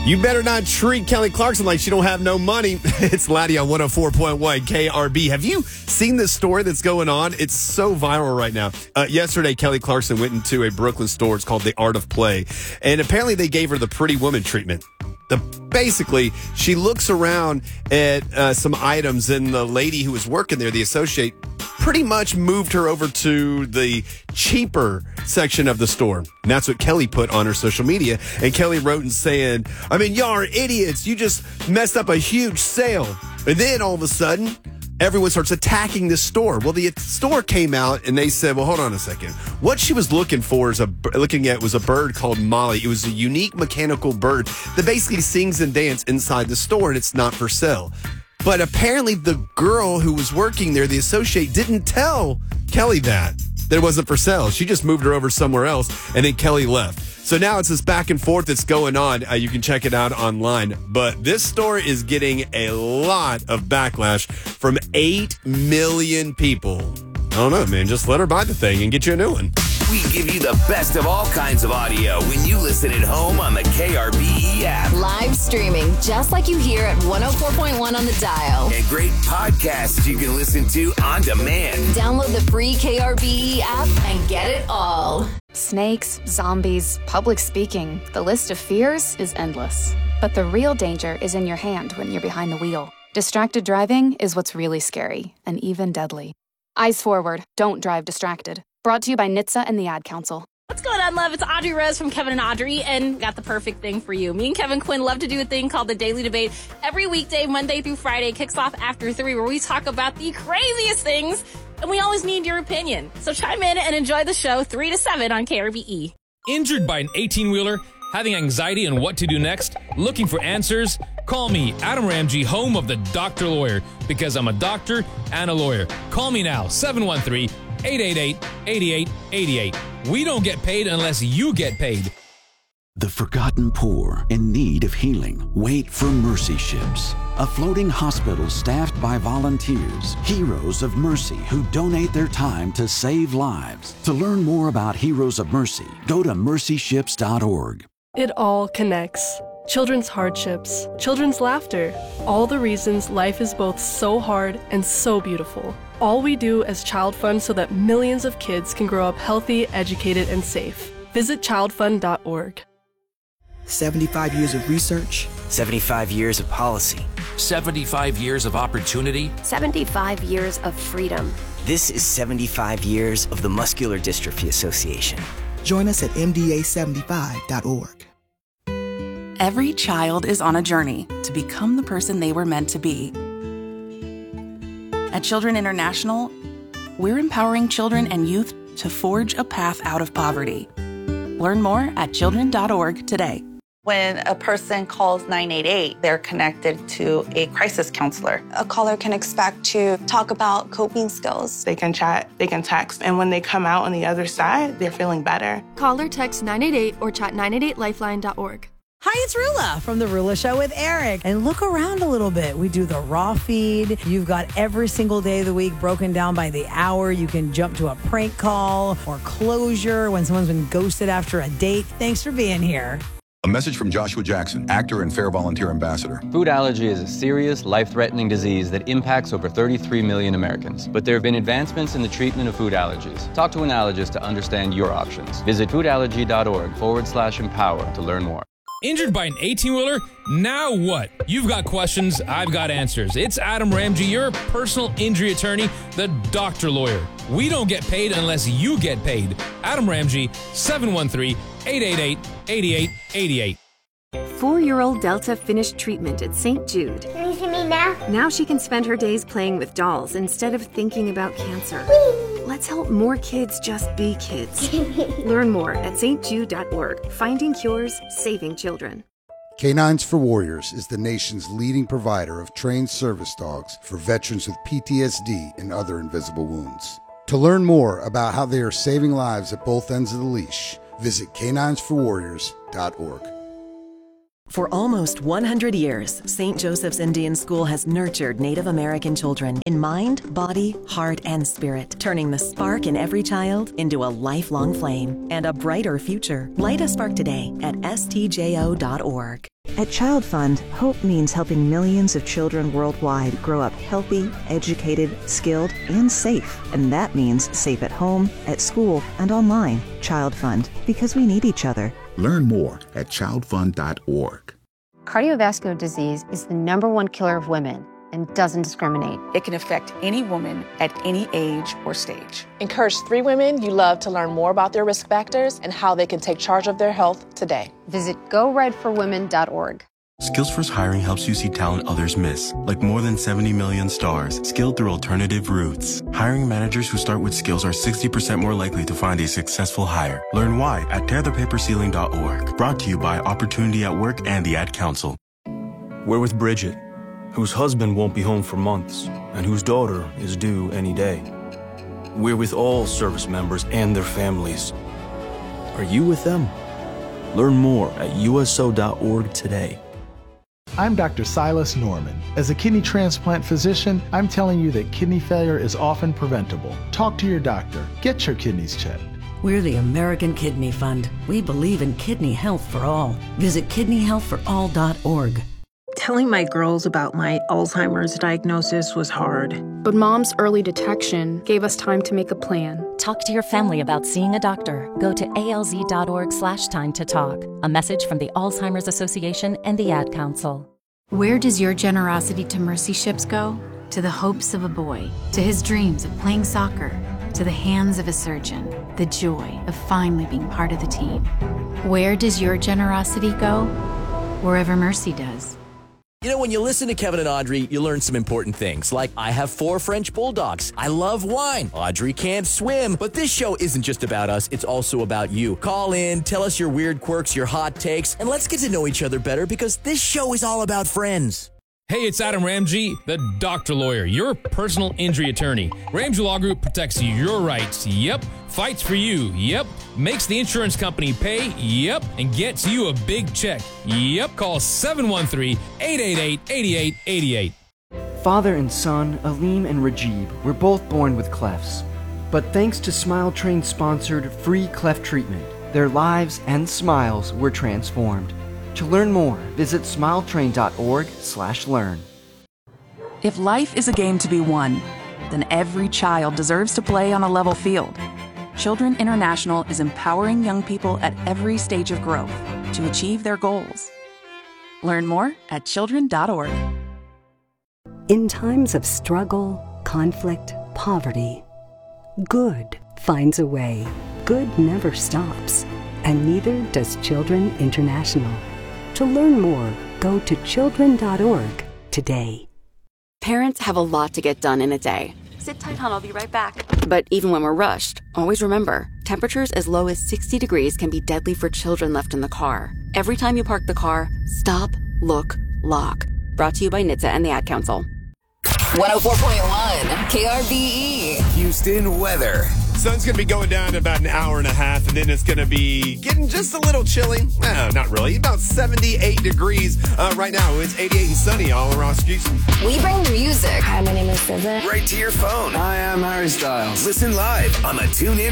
You better not treat Kelly Clarkson like she don't have no money. It's Laddie on 104.1 KRB. Have you seen this story that's going on? It's so viral right now. Yesterday, Kelly Clarkson went into a Brooklyn store. It's called The Art of Play. And apparently they gave her the pretty woman treatment. Basically, she looks around at some items, and the lady who was working there, the associate, pretty much moved her over to the cheaper section of the store. And that's what Kelly put on her social media. And Kelly wrote and saying, I mean, y'all are idiots. You just messed up a huge sale. And then all of a sudden, everyone starts attacking this store. Well, the store came out and they said, well, hold on a second. What she was looking for was a bird called Molly. It was a unique mechanical bird that basically sings and dances inside the store, and it's not for sale. But apparently the girl who was working there, the associate, didn't tell Kelly that it wasn't for sale. She just moved her over somewhere else, and then Kelly left. So now it's this back and forth that's going on. You can check it out online. But this story is getting a lot of backlash from 8 million people. I don't know, man. Just let her buy the thing and get you a new one. We give you the best of all kinds of audio when you listen at home on the KRBE app. Live streaming, just like you hear at 104.1 on the dial. And great podcasts you can listen to on demand. Download the free KRBE app and get it all. Snakes, zombies, public speaking. The list of fears is endless. But the real danger is in your hand when you're behind the wheel. Distracted driving is what's really scary and even deadly. Eyes forward. Don't drive distracted. Brought to you by NHTSA and the Ad Council. What's going on, love? It's Audrey Rose from Kevin and Audrey, and got the perfect thing for you. Me and Kevin Quinn love to do a thing called the Daily Debate. Every weekday, Monday through Friday, kicks off after 3, where we talk about the craziest things, and we always need your opinion. So chime in and enjoy the show 3 to 7 on KRBE. Injured by an 18-wheeler? Having anxiety on what to do next? Looking for answers? Call me, Adam Ramsey, home of the Doctor Lawyer, because I'm a doctor and a lawyer. Call me now, 713-888-8888. We don't get paid unless you get paid. The forgotten poor in need of healing wait for Mercy Ships, a floating hospital staffed by volunteers, heroes of mercy who donate their time to save lives. To learn more about Heroes of Mercy, go to mercyships.org. It all connects. Children's hardships, children's laughter, all the reasons life is both so hard and so beautiful. All we do as Child Fund so that millions of kids can grow up healthy, educated, and safe. Visit childfund.org. 75 years of research. 75 years of policy. 75 years of opportunity. 75 years of freedom. This is 75 years of the Muscular Dystrophy Association. Join us at mda75.org. Every child is on a journey to become the person they were meant to be. At Children International, we're empowering children and youth to forge a path out of poverty. Learn more at children.org today. When a person calls 988, they're connected to a crisis counselor. A caller can expect to talk about coping skills. They can chat, they can text, and when they come out on the other side, they're feeling better. Call or text 988 or chat 988lifeline.org. Hi, it's Rula from The Rula Show with Eric. And look around a little bit. We do the raw feed. You've got every single day of the week broken down by the hour. You can jump to a prank call or closure when someone's been ghosted after a date. Thanks for being here. A message from Joshua Jackson, actor and Fair Volunteer Ambassador. Food allergy is a serious, life-threatening disease that impacts over 33 million Americans. But there have been advancements in the treatment of food allergies. Talk to an allergist to understand your options. Visit foodallergy.org/empower to learn more. Injured by an 18-wheeler? Now what? You've got questions, I've got answers. It's Adam Ramsey, your personal injury attorney, the Doctor Lawyer. We don't get paid unless you get paid. Adam Ramsey, 713-888-8888. 4-year-old Delta finished treatment at St. Jude. Can you see me now? Now she can spend her days playing with dolls instead of thinking about cancer. Let's help more kids just be kids. Learn more at stjude.org. Finding cures, saving children. Canines for Warriors is the nation's leading provider of trained service dogs for veterans with PTSD and other invisible wounds. To learn more about how they are saving lives at both ends of the leash, visit caninesforwarriors.org. For almost 100 years, St. Joseph's Indian School has nurtured Native American children in mind, body, heart, and spirit, turning the spark in every child into a lifelong flame and a brighter future. Light a spark today at stjo.org. At Child Fund, hope means helping millions of children worldwide grow up healthy, educated, skilled, and safe. And that means safe at home, at school, and online. Child Fund, because we need each other. Learn more at childfund.org. Cardiovascular disease is the #1 killer of women and doesn't discriminate. It can affect any woman at any age or stage. Encourage 3 women you love to learn more about their risk factors and how they can take charge of their health today. Visit GoRedForWomen.org. Skills First Hiring helps you see talent others miss, like more than 70 million stars, skilled through alternative routes. Hiring managers who start with skills are 60% more likely to find a successful hire. Learn why at tearthepaperceiling.org. Brought to you by Opportunity at Work and the Ad Council. We're with Bridget, whose husband won't be home for months, and whose daughter is due any day. We're with all service members and their families. Are you with them? Learn more at uso.org today. I'm Dr. Silas Norman. As a kidney transplant physician, I'm telling you that kidney failure is often preventable. Talk to your doctor. Get your kidneys checked. We're the American Kidney Fund. We believe in kidney health for all. Visit kidneyhealthforall.org. Telling my girls about my Alzheimer's diagnosis was hard. But Mom's early detection gave us time to make a plan. Talk to your family about seeing a doctor. Go to alz.org/time-to-talk. A message from the Alzheimer's Association and the Ad Council. Where does your generosity to Mercy Ships go? To the hopes of a boy, to his dreams of playing soccer, to the hands of a surgeon, the joy of finally being part of the team. Where does your generosity go? Wherever Mercy does. You know, when you listen to Kevin and Audrey, you learn some important things, like I have 4 French bulldogs. I love wine. Audrey can't swim. But this show isn't just about us. It's also about you. Call in, tell us your weird quirks, your hot takes, and let's get to know each other better because this show is all about friends. Hey, it's Adam Ramsey, the Doctor Lawyer, your personal injury attorney. Ramsey Law Group protects your rights. Yep. Fights for you. Yep. Makes the insurance company pay. Yep. And gets you a big check. Yep. Call 713-888-8888. Father and son, Aleem and Rajib, were both born with clefts. But thanks to Smile Train-sponsored free cleft treatment, their lives and smiles were transformed. To learn more, visit smiletrain.org/learn. If life is a game to be won, then every child deserves to play on a level field. Children International is empowering young people at every stage of growth to achieve their goals. Learn more at children.org. In times of struggle, conflict, poverty, good finds a way. Good never stops, and neither does Children International. To learn more, go to children.org today. Parents have a lot to get done in a day. Sit tight, hon. I'll be right back. But even when we're rushed, always remember, temperatures as low as 60 degrees can be deadly for children left in the car. Every time you park the car, stop, look, lock. Brought to you by NHTSA and the Ad Council. 104.1 KRBE. Houston weather. Sun's going to be going down in about an hour and a half, and then it's going to be getting just a little chilly. No, not really. About 78 degrees right now. It's 88 and sunny all around Houston. We bring music. Hi, my name is SZA. Right to your phone. Hi, I'm Harry Styles. Listen live on the TuneIn